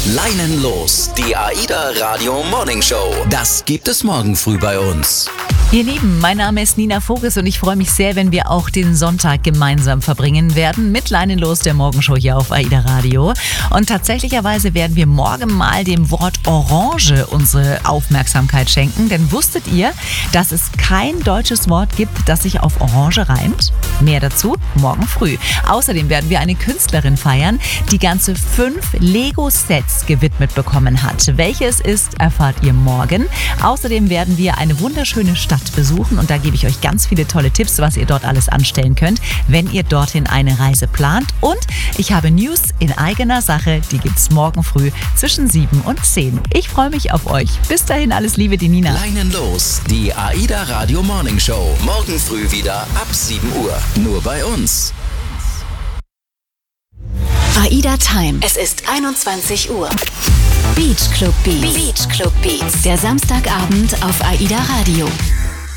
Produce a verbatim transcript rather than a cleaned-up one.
Leinenlos, die AIDA Radio Morning Show. Das gibt es morgen früh bei uns. Ihr Lieben, mein Name ist Nina Vogels und ich freue mich sehr, wenn wir auch den Sonntag gemeinsam verbringen werden mit Leinenlos, der Morgenshow hier auf AIDA Radio. Und tatsächlicherweise werden wir morgen mal dem Wort Orange unsere Aufmerksamkeit schenken. Denn wusstet ihr, dass es kein deutsches Wort gibt, das sich auf Orange reimt? Mehr dazu morgen früh. Außerdem werden wir eine Künstlerin feiern, die ganze fünf Lego-Sets gewidmet bekommen hat. Welches ist, erfahrt ihr morgen. Außerdem werden wir eine wunderschöne Stadt besuchen und da gebe ich euch ganz viele tolle Tipps, was ihr dort alles anstellen könnt, wenn ihr dorthin eine Reise plant. Und ich habe News in eigener Sache, die gibt's morgen früh zwischen sieben und zehn. Ich freue mich auf euch. Bis dahin alles Liebe, die Nina. Leinenlos, die AIDA Radio Morning Show. Morgen früh wieder ab sieben Uhr. Nur bei uns. AIDA Time. Es ist einundzwanzig Uhr. Beach Club Beats. Beach Club Beats. Der Samstagabend auf AIDA Radio.